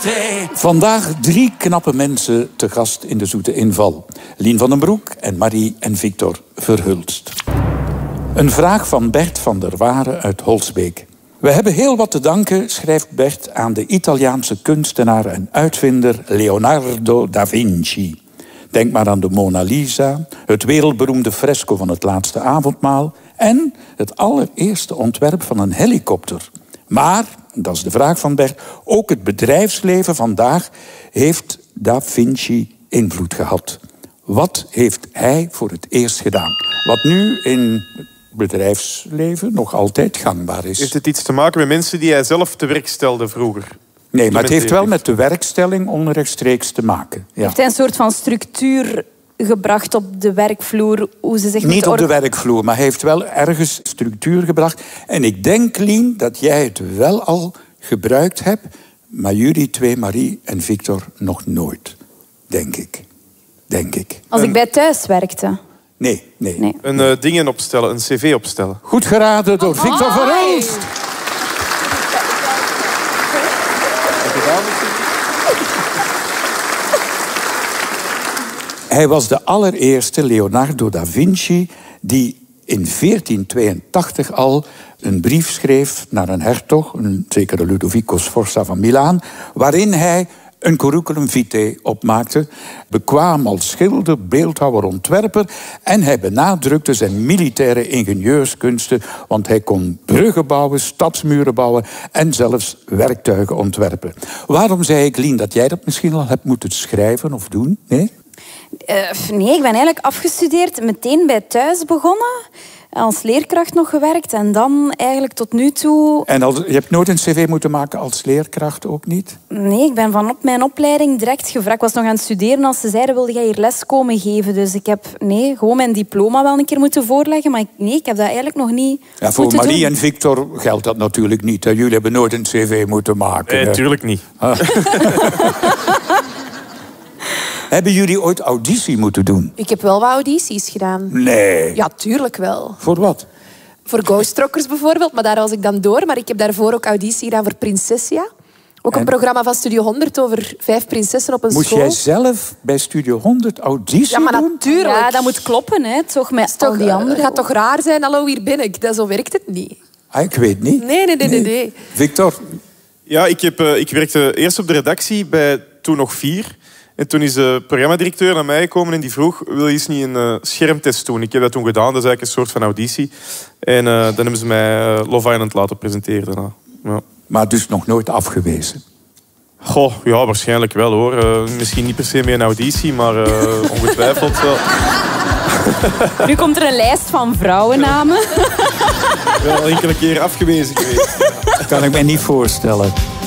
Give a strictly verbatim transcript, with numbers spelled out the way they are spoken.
Vandaag drie knappe mensen te gast in de Zoete Inval. Lien van den Broek en Marie en Victor Verhulst. Een vraag van Bert van der Waren uit Holsbeek. We hebben heel wat te danken, schrijft Bert, aan de Italiaanse kunstenaar en uitvinder Leonardo da Vinci. Denk maar aan de Mona Lisa, het wereldberoemde fresco van het Laatste Avondmaal en het allereerste ontwerp van een helikopter. Maar, dat is de vraag van Bert, ook het bedrijfsleven vandaag heeft Da Vinci invloed gehad. Wat heeft hij voor het eerst gedaan? Wat nu in het bedrijfsleven nog altijd gangbaar is. Heeft het iets te maken met mensen die hij zelf te werk stelde vroeger? Nee, maar het heeft wel met de werkstelling onrechtstreeks te maken. Ja. Heeft hij een soort van structuur gebracht op de werkvloer? Hoe ze zich Niet op de werkvloer, maar hij heeft wel ergens structuur gebracht. En ik denk, Lien, dat jij het wel al gebruikt hebt, maar jullie twee, Marie en Victor, nog nooit. Denk ik. Denk ik. Als ik bij thuis werkte? Nee, nee. nee. Een uh, dingen opstellen, een cv opstellen. Goed geraden door oh, Victor Verhulst. Hij was de allereerste Leonardo da Vinci die in veertien tweeëntachtig al een brief schreef naar een hertog, een zekere Ludovico Sforza van Milaan, waarin hij een curriculum vitae opmaakte, bekwaam als schilder, beeldhouwer, ontwerper en hij benadrukte zijn militaire ingenieurskunsten, want hij kon bruggen bouwen, stadsmuren bouwen en zelfs werktuigen ontwerpen. Waarom zei ik, Lien, dat jij dat misschien al hebt moeten schrijven of doen? Nee? Uh, nee, ik ben eigenlijk afgestudeerd, meteen bij thuis begonnen. Als leerkracht nog gewerkt en dan eigenlijk tot nu toe... En als, je hebt nooit een cv moeten maken als leerkracht ook niet? Nee, ik ben van op mijn opleiding direct gevraagd. Ik was nog aan het studeren als ze zeiden, wilde jij hier les komen geven? Dus ik heb nee, gewoon mijn diploma wel een keer moeten voorleggen. Maar ik, nee, ik heb dat eigenlijk nog niet ja, voor moeten Marie doen. En Victor geldt dat natuurlijk niet. Hè? Jullie hebben nooit een cv moeten maken. Nee, natuurlijk niet. Ah. Hebben jullie ooit auditie moeten doen? Ik heb wel wat audities gedaan. Nee. Ja, tuurlijk wel. Voor wat? Voor Ghost Rockers bijvoorbeeld, maar daar was ik dan door. Maar ik heb daarvoor ook auditie gedaan voor Prinsessia. Ook en? een programma van Studio honderd over vijf prinsessen op een Moest school. Moest jij zelf bij Studio honderd auditie ja, maar doen? natuurlijk. Ja, dat moet kloppen, hè. Toch met toch, al die anderen. Het gaat toch raar zijn, hallo, hier ben ik. Dat, zo werkt het niet. Ah, ik weet niet. Nee, nee, nee, nee. nee. Victor? Ja, ik, heb, uh, ik werkte eerst op de redactie bij Toen Nog Vier. En toen is de programmadirecteur naar mij gekomen en die vroeg, wil je eens niet een uh, schermtest doen? Ik heb dat toen gedaan, dat is eigenlijk een soort van auditie. En uh, dan hebben ze mij uh, Love Island laten presenteren daarna. Ja. Maar dus nog nooit afgewezen? Goh, ja, waarschijnlijk wel hoor. Uh, misschien niet per se met een auditie, maar uh, ongetwijfeld wel. Nu komt er een lijst van vrouwennamen. Wel enkele keer afgewezen geweest. Dat kan ik me niet voorstellen.